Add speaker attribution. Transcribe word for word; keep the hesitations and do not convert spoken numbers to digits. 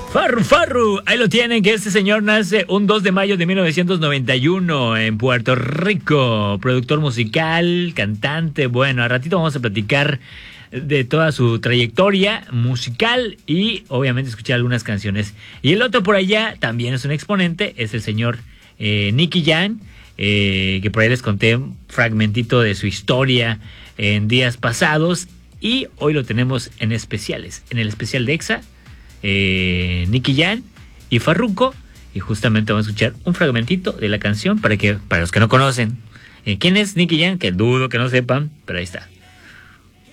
Speaker 1: Farru, Farru, ahí lo tienen, que este señor nace un dos de mayo de mil novecientos noventa y uno en Puerto Rico, productor musical, cantante. Bueno, a ratito vamos a platicar de toda su trayectoria musical y obviamente escuchar algunas canciones. Y el otro por allá también es un exponente, es el señor eh, Nicky Jam, eh, que por ahí les conté un fragmentito de su historia en días pasados y hoy lo tenemos en especiales, en el especial de Exa. Eh, Nicky Jam y Farruko, y justamente vamos a escuchar un fragmentito de la canción para que para los que no conocen eh, quién es Nicky Jam, que dudo que no sepan, pero ahí está.